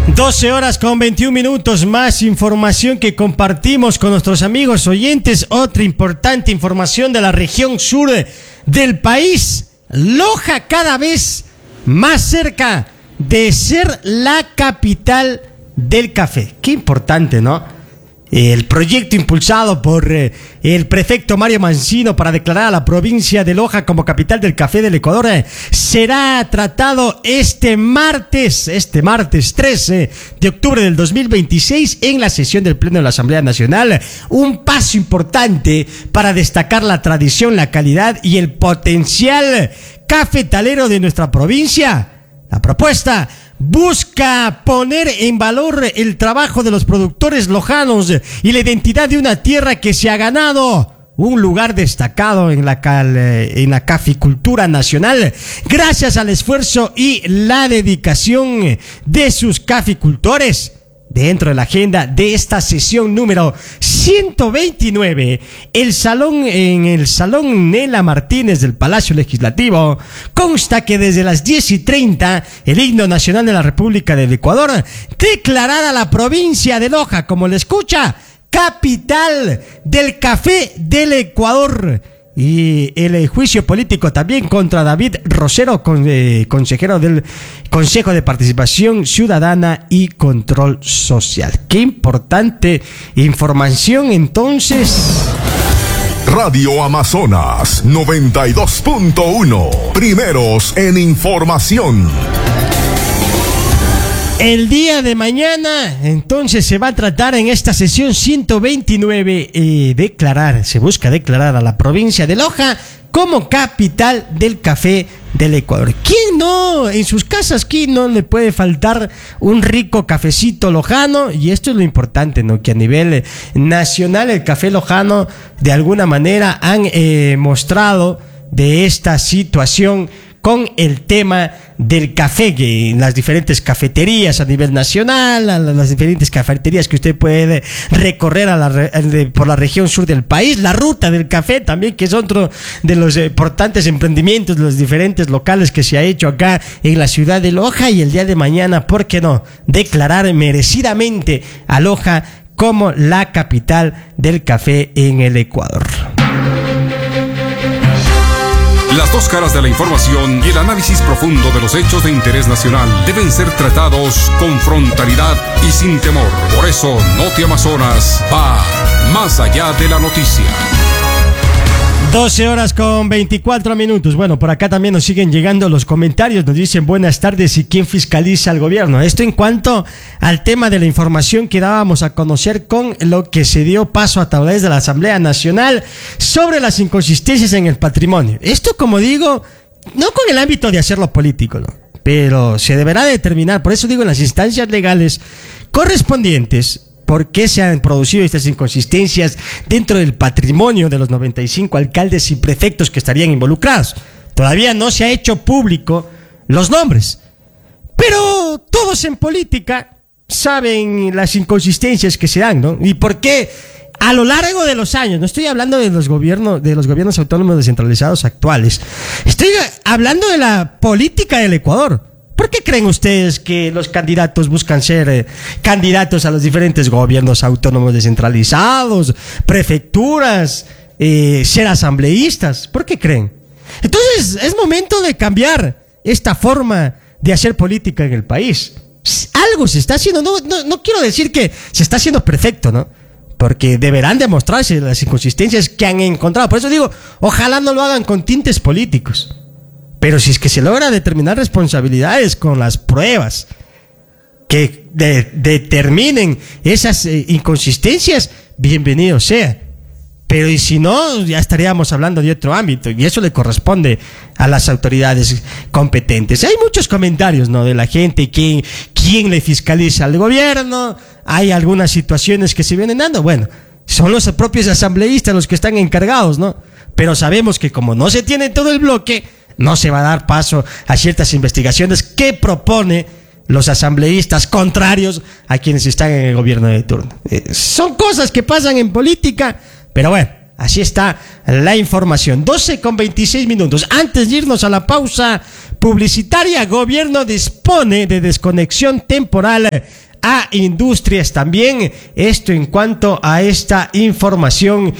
12 horas con 21 minutos, más información que compartimos con nuestros amigos oyentes. Otra importante información de la región sur del país. Loja cada vez más cerca de ser la capital del café. Qué importante, ¿no? El proyecto impulsado por el prefecto Mario Mancino para declarar a la provincia de Loja como capital del café del Ecuador será tratado este martes 13 de octubre del 2026 en la sesión del Pleno de la Asamblea Nacional. Un paso importante para destacar la tradición, la calidad y el potencial cafetalero de nuestra provincia. La propuesta busca poner en valor el trabajo de los productores lojanos y la identidad de una tierra que se ha ganado un lugar destacado en la caficultura nacional gracias al esfuerzo y la dedicación de sus caficultores. Dentro de la agenda de esta sesión número 129, en el Salón Nela Martínez del Palacio Legislativo, consta que desde las 10:30 el himno nacional de la República del Ecuador declarará la provincia de Loja, como le escucha, capital del café del Ecuador. Y el juicio político también contra David Rosero, consejero del Consejo de Participación Ciudadana y Control Social. Qué importante información entonces. Radio Amazonas 92.1, primeros en información. El día de mañana, entonces, se va a tratar en esta sesión 129 se busca declarar a la provincia de Loja como capital del café del Ecuador. ¿Quién no? En sus casas, ¿quién no le puede faltar un rico cafecito lojano? Y esto es lo importante, ¿no? Que a nivel nacional el café lojano de alguna manera han mostrado de esta situación con el tema del café, que en las diferentes cafeterías a nivel nacional, a las diferentes cafeterías que usted puede recorrer por la región sur del país, la ruta del café también, que es otro de los importantes emprendimientos de los diferentes locales que se ha hecho acá en la ciudad de Loja. Y el día de mañana, ¿por qué no?, declarar merecidamente a Loja como la capital del café en el Ecuador. Las dos caras de la información y el análisis profundo de los hechos de interés nacional deben ser tratados con frontalidad y sin temor. Por eso, Noti Amazonas va más allá de la noticia. 12 horas con 24 minutos. Bueno, por acá también nos siguen llegando los comentarios. Nos dicen buenas tardes y quién fiscaliza al gobierno. Esto en cuanto al tema de la información que dábamos a conocer con lo que se dio paso a través de la Asamblea Nacional sobre las inconsistencias en el patrimonio. Esto, como digo, no con el ámbito de hacerlo político, ¿no?, pero se deberá determinar, por eso digo, en las instancias legales correspondientes, por qué se han producido estas inconsistencias dentro del patrimonio de los 95 alcaldes y prefectos que estarían involucrados. Todavía no se ha hecho público los nombres, pero todos en política saben las inconsistencias que se dan, ¿no? Y por qué a lo largo de los años, no estoy hablando de los gobiernos autónomos descentralizados actuales, estoy hablando de la política del Ecuador. ¿Por qué creen ustedes que los candidatos buscan ser candidatos a los diferentes gobiernos autónomos descentralizados, prefecturas, ser asambleístas? ¿Por qué creen? Entonces, es momento de cambiar esta forma de hacer política en el país. Algo se está haciendo, no quiero decir que se está haciendo perfecto, ¿no?, porque deberán demostrarse las inconsistencias que han encontrado. Por eso digo, ojalá no lo hagan con tintes políticos. Pero si es que se logra determinar responsabilidades con las pruebas que determinen esas inconsistencias, bienvenido sea. Pero y si no, ya estaríamos hablando de otro ámbito, y eso le corresponde a las autoridades competentes. Hay muchos comentarios, ¿no?, de la gente, quién le fiscaliza al gobierno. Hay algunas situaciones que se vienen dando. Bueno, son los propios asambleístas los que están encargados, ¿no? Pero sabemos que como no se tiene todo el bloque, no se va a dar paso a ciertas investigaciones que propone los asambleístas contrarios a quienes están en el gobierno de turno. Son cosas que pasan en política, pero bueno, así está la información. 12 con 26 minutos. Antes de irnos a la pausa publicitaria. Gobierno dispone de desconexión temporal a industrias también. Esto en cuanto a esta información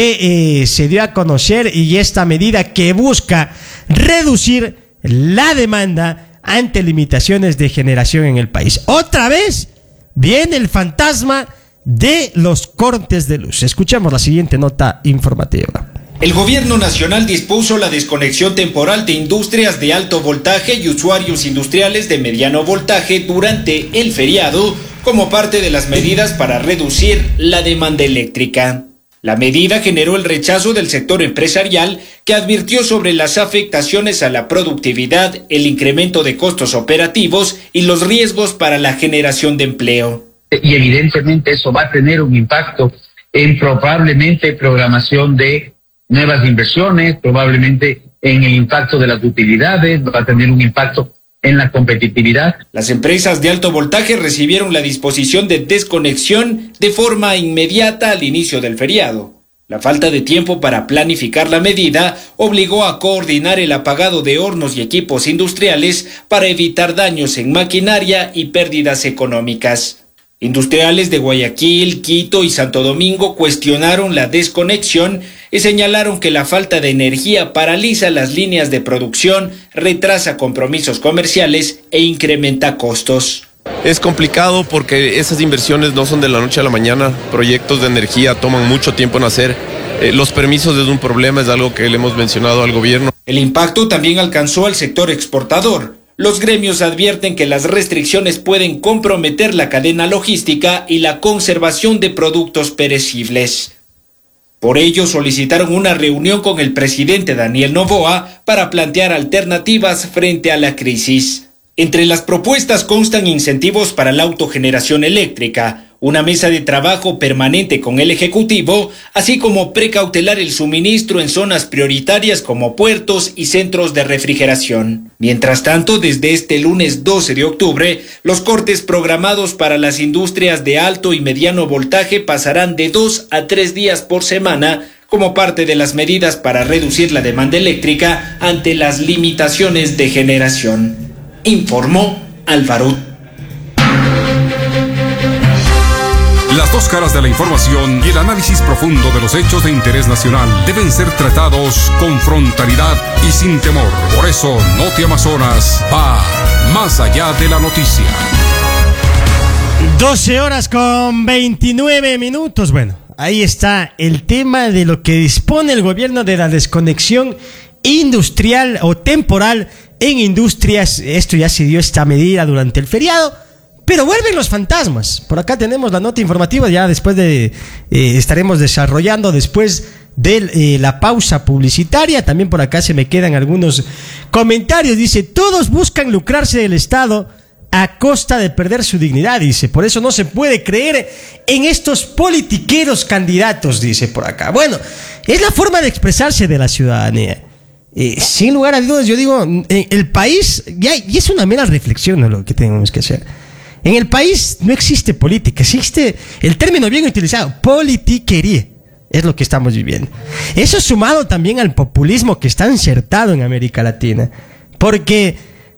que se dio a conocer, y esta medida que busca reducir la demanda ante limitaciones de generación en el país. Otra vez viene el fantasma de los cortes de luz. Escuchemos la siguiente nota informativa. El gobierno nacional dispuso la desconexión temporal de industrias de alto voltaje y usuarios industriales de mediano voltaje durante el feriado como parte de las medidas para reducir la demanda eléctrica. La medida generó el rechazo del sector empresarial, que advirtió sobre las afectaciones a la productividad, el incremento de costos operativos y los riesgos para la generación de empleo. Y evidentemente eso va a tener un impacto en probablemente programación de nuevas inversiones, probablemente en el impacto de las utilidades, va a tener un impacto en la competitividad. Las empresas de alto voltaje recibieron la disposición de desconexión de forma inmediata al inicio del feriado. La falta de tiempo para planificar la medida obligó a coordinar el apagado de hornos y equipos industriales para evitar daños en maquinaria y pérdidas económicas. Industriales de Guayaquil, Quito y Santo Domingo cuestionaron la desconexión y señalaron que la falta de energía paraliza las líneas de producción, retrasa compromisos comerciales e incrementa costos. Es complicado porque esas inversiones no son de la noche a la mañana. Proyectos de energía toman mucho tiempo en hacer. Los permisos es un problema, es algo que le hemos mencionado al gobierno. El impacto también alcanzó al sector exportador. Los gremios advierten que las restricciones pueden comprometer la cadena logística y la conservación de productos perecibles. Por ello, solicitaron una reunión con el presidente Daniel Noboa para plantear alternativas frente a la crisis. Entre las propuestas constan incentivos para la autogeneración eléctrica, una mesa de trabajo permanente con el Ejecutivo, así como precautelar el suministro en zonas prioritarias como puertos y centros de refrigeración. Mientras tanto, desde este lunes 12 de octubre, los cortes programados para las industrias de alto y mediano voltaje pasarán de 2 a 3 días por semana, como parte de las medidas para reducir la demanda eléctrica ante las limitaciones de generación. Informó Álvaro. Las dos caras de la información y el análisis profundo de los hechos de interés nacional deben ser tratados con frontalidad y sin temor. Por eso, Noti Amazonas va más allá de la noticia. 12 horas con 29 minutos. Bueno, ahí está el tema de lo que dispone el gobierno de la desconexión industrial o temporal en industrias. Esto ya se dio esta medida durante el feriado, pero vuelven los fantasmas. Por acá tenemos la nota informativa, ya después de estaremos desarrollando después de la pausa publicitaria. También por acá se me quedan algunos comentarios. Dice, todos buscan lucrarse del Estado a costa de perder su dignidad, dice. Por eso no se puede creer en estos politiqueros candidatos, dice por acá. Bueno, es la forma de expresarse de la ciudadanía. Sin lugar a dudas, yo digo, el país, y es una mera reflexión, ¿no?, lo que tenemos que hacer. En el país no existe política, existe el término bien utilizado, politiquería. Es lo que estamos viviendo. Eso sumado también al populismo que está insertado en América Latina. Porque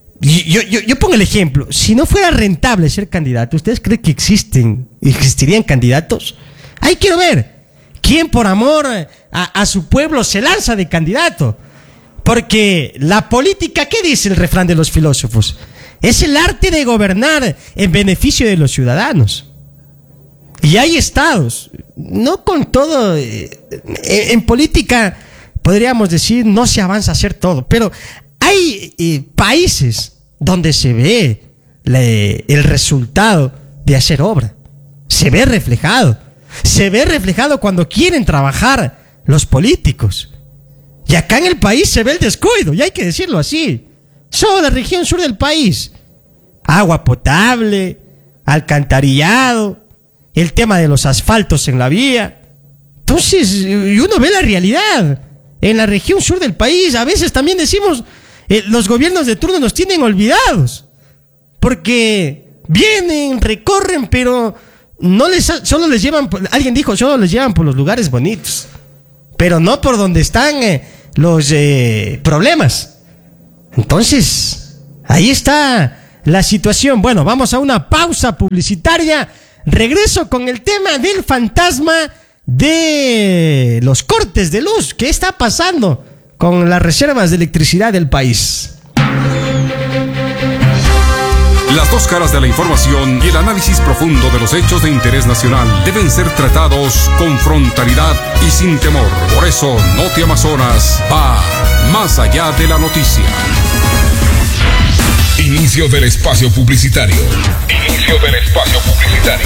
yo pongo el ejemplo, si no fuera rentable ser candidato, ¿ustedes creen que existirían candidatos? Ahí quiero ver quién por amor a su pueblo se lanza de candidato. Porque la política, ¿qué dice el refrán de los filósofos? Es el arte de gobernar en beneficio de los ciudadanos. Y hay estados, no con todo, en política podríamos decir no se avanza a hacer todo, pero hay países donde se ve el resultado de hacer obra. Se ve reflejado cuando quieren trabajar los políticos. Y acá en el país se ve el descuido, y hay que decirlo así. Solo la región sur del país. Agua potable, alcantarillado, el tema de los asfaltos en la vía. Entonces, uno ve la realidad. En la región sur del país, a veces también decimos, los gobiernos de turno nos tienen olvidados. Porque vienen, recorren, pero solo les llevan, alguien dijo, solo les llevan por los lugares bonitos. Pero no por donde están los problemas. Entonces, ahí está la situación. Bueno, vamos a una pausa publicitaria. Regreso con el tema del fantasma de los cortes de luz. ¿Qué está pasando con las reservas de electricidad del país? Las dos caras de la información y el análisis profundo de los hechos de interés nacional deben ser tratados con frontalidad y sin temor. Por eso, Noti Amazonas va más allá de la noticia. Inicio del espacio publicitario. Inicio del espacio publicitario.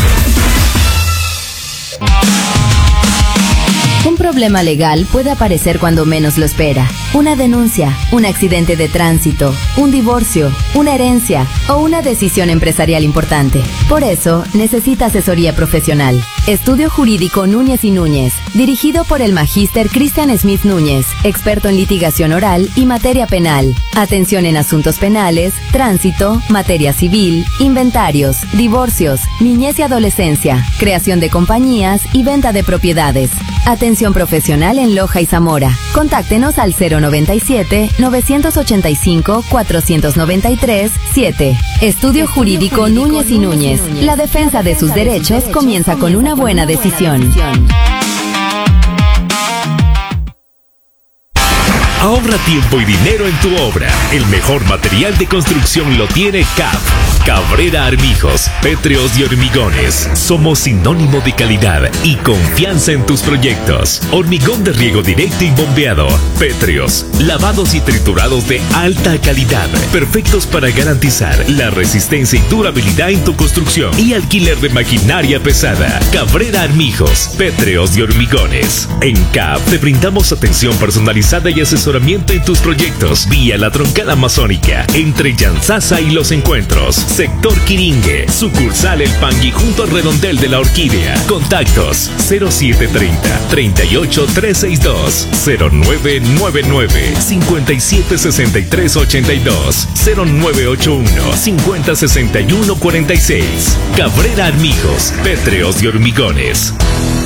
Un problema legal puede aparecer cuando menos lo espera. Una denuncia, un accidente de tránsito, un divorcio, una herencia o una decisión empresarial importante. Por eso, necesita asesoría profesional. Estudio Jurídico Núñez y Núñez, dirigido por el magíster Cristian Smith Núñez, experto en litigación oral y materia penal. Atención en asuntos penales, tránsito, materia civil, inventarios, divorcios, niñez y adolescencia, creación de compañías y venta de propiedades. Atención profesional en Loja y Zamora. Contáctenos al 097-985-493-7. Estudio Jurídico Núñez y Núñez. La defensa de sus derechos comienza con una buena decisión. Ahorra tiempo y dinero en tu obra. El mejor material de construcción lo tiene CAP. Cabrera Armijos, Pétreos y Hormigones. Somos sinónimo de calidad y confianza en tus proyectos. Hormigón de riego directo y bombeado. Pétreos, lavados y triturados de alta calidad. Perfectos para garantizar la resistencia y durabilidad en tu construcción. Y alquiler de maquinaria pesada. Cabrera Armijos, Pétreos y Hormigones. En CAP te brindamos atención personalizada y asesoramiento en tus proyectos. Vía la Troncal Amazónica, entre Yanzasa y Los Encuentros. Sector Quiringue, sucursal El Pangui junto al redondel de la Orquídea. Contactos 0730-38-362, 0999-576382, 0981-506146. Cabrera Armijos, Pétreos y Hormigones.